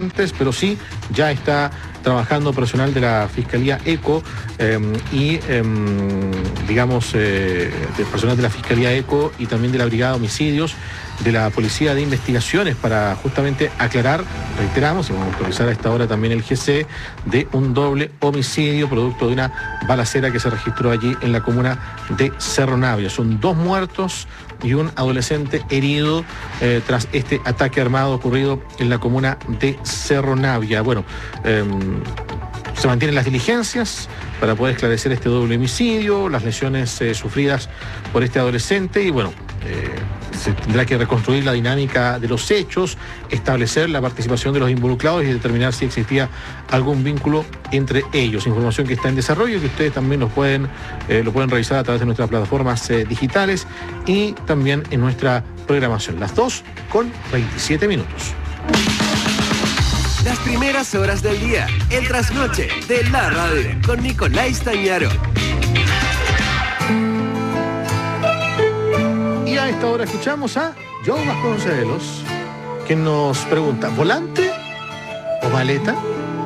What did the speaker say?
adolescentes, pero sí ya está trabajando personal de la Fiscalía ECO de personal de la Fiscalía ECO y también de la Brigada de Homicidios de la Policía de Investigaciones para justamente aclarar, reiteramos, y vamos a actualizar a esta hora también el GC, de un doble homicidio producto de una balacera que se registró allí en la comuna de Cerro Navia. Son 2 muertos y un adolescente herido tras este ataque armado ocurrido en la comuna de Cerro Navia. Bueno, se mantienen las diligencias para poder esclarecer este doble homicidio, las lesiones sufridas por este adolescente y bueno, se tendrá que reconstruir la dinámica de los hechos, establecer la participación de los involucrados y determinar si existía algún vínculo entre ellos. Información que está en desarrollo y que ustedes también lo pueden revisar a través de nuestras plataformas digitales y también en nuestra programación. Las 2:27. Las primeras horas del día, el trasnoche de la radio, con Nicolás Tañaro. Y a esta hora escuchamos a Joe Vasconcelos, que nos pregunta, ¿volante o maleta?